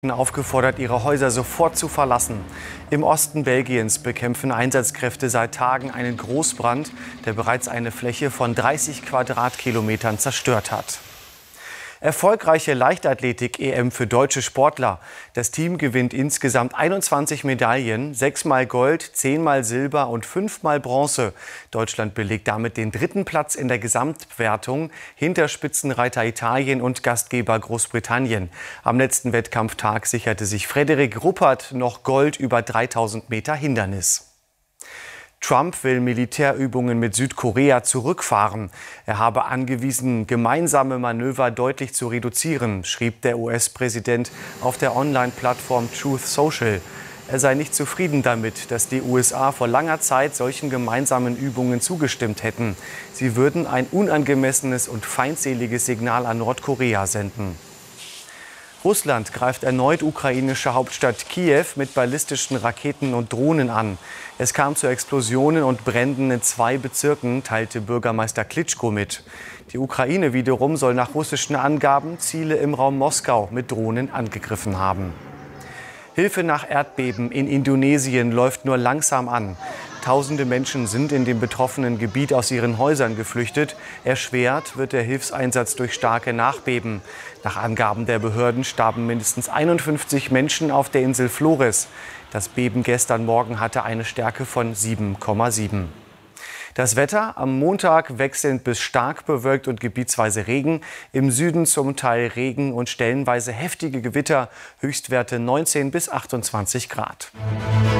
Aufgefordert, ihre Häuser sofort zu verlassen. Im Osten Belgiens bekämpfen Einsatzkräfte seit Tagen einen Großbrand, der bereits eine Fläche von 30 Quadratkilometern zerstört hat. Erfolgreiche Leichtathletik-EM für deutsche Sportler. Das Team gewinnt insgesamt 21 Medaillen, 6-mal Gold, 10-mal Silber und 5-mal Bronze. Deutschland belegt damit den 3. Platz in der Gesamtwertung hinter Spitzenreiter Italien und Gastgeber Großbritannien. Am letzten Wettkampftag sicherte sich Frederik Ruppert noch Gold über 3000 Meter Hindernis. Trump will Militärübungen mit Südkorea zurückfahren. Er habe angewiesen, gemeinsame Manöver deutlich zu reduzieren, schrieb der US-Präsident auf der Online-Plattform Truth Social. Er sei nicht zufrieden damit, dass die USA vor langer Zeit solchen gemeinsamen Übungen zugestimmt hätten. Sie würden ein unangemessenes und feindseliges Signal an Nordkorea senden. Russland greift erneut ukrainische Hauptstadt Kiew mit ballistischen Raketen und Drohnen an. Es kam zu Explosionen und Bränden in 2 Bezirken, teilte Bürgermeister Klitschko mit. Die Ukraine wiederum soll nach russischen Angaben Ziele im Raum Moskau mit Drohnen angegriffen haben. Hilfe nach Erdbeben in Indonesien läuft nur langsam an. Tausende Menschen sind in dem betroffenen Gebiet aus ihren Häusern geflüchtet. Erschwert wird der Hilfseinsatz durch starke Nachbeben. Nach Angaben der Behörden starben mindestens 51 Menschen auf der Insel Flores. Das Beben gestern Morgen hatte eine Stärke von 7,7. Das Wetter am Montag wechselnd bis stark bewölkt und gebietsweise Regen. Im Süden zum Teil Regen und stellenweise heftige Gewitter. Höchstwerte 19 bis 28 Grad.